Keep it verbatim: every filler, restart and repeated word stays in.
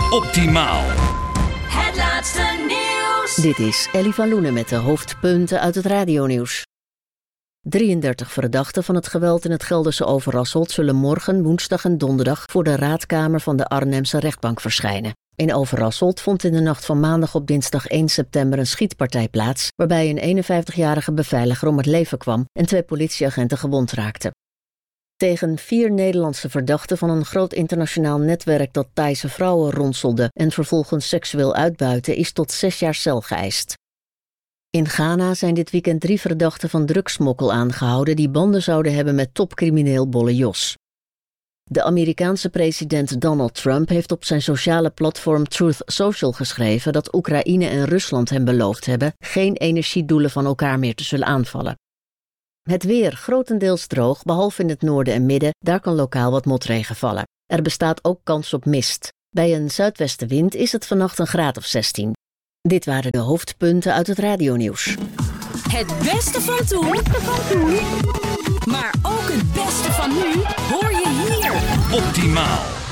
Optimaal. Het laatste nieuws. Dit is Ellie van Loenen met de hoofdpunten uit het radionieuws. drieëndertig verdachten van het geweld in het Gelderse Overasselt zullen morgen, woensdag en donderdag voor de raadkamer van de Arnhemse rechtbank verschijnen. In Overasselt vond in de nacht van maandag op dinsdag één september een schietpartij plaats, waarbij een eenenvijftigjarige beveiliger om het leven kwam en twee politieagenten gewond raakten. Tegen vier Nederlandse verdachten van een groot internationaal netwerk dat Thaise vrouwen ronselde en vervolgens seksueel uitbuitte is tot zes jaar cel geëist. In Ghana zijn dit weekend drie verdachten van drugsmokkel aangehouden die banden zouden hebben met topcrimineel Bolle Jos. De Amerikaanse president Donald Trump heeft op zijn sociale platform Truth Social geschreven dat Oekraïne en Rusland hem beloofd hebben geen energiedoelen van elkaar meer te zullen aanvallen. Het weer grotendeels droog, behalve in het noorden en midden, daar kan lokaal wat motregen vallen. Er bestaat ook kans op mist. Bij een zuidwestenwind is het vannacht een graad of zestien. Dit waren de hoofdpunten uit het radionieuws. Het beste van toen, maar ook het beste van nu hoor je hier. Optimaal.